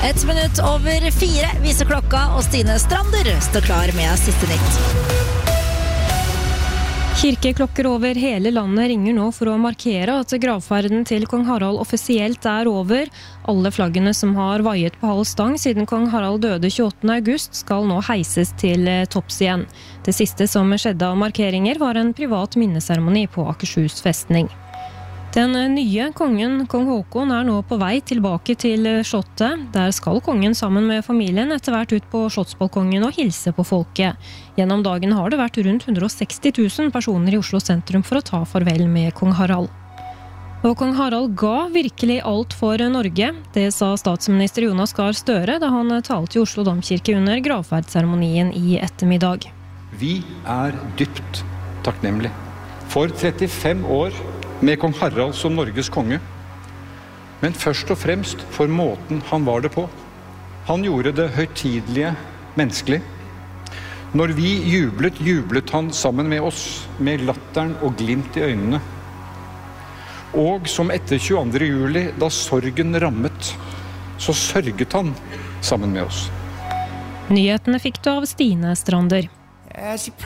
1:04 viser klokka, og Stine Strander står klar med siste nytt. Kirkeklokker over hele landet ringer nå for å markere at gravferden til kong Harald offisielt er over. Alle flaggene som har vaiet på halv stang siden kong Harald døde 28. august skal nå heises til topps igjen. Det siste som skjedde av markeringer var en privat minneseremoni på Akershus festning. Den nye kongen, kong Håkon, er nå på vei tilbake til slottet. Der skal kongen sammen med familien etter hvert ut på slottsbalkongen og hilse på folket. Gjennom dagen har det vært rundt 160 000 personer i Oslo sentrum for å ta farvel med kong Harald. Og kong Harald ga virkelig alt for Norge. Det sa statsminister Jonas Gahr Støre da han talte i Oslo domkirke under gravferdsseremonien i ettermiddag. Vi er dypt takknemlige for 35 år med kong Harald som Norges konge, men først og fremst for måten han var det på. Han gjorde det høytidelige menneskelig. Når vi jublet han sammen med oss, med latteren og glimt i øynene. Og som etter 22. juli, da sorgen rammet, så sørget han sammen med oss. Nyhetene fikk du av Stine Strander.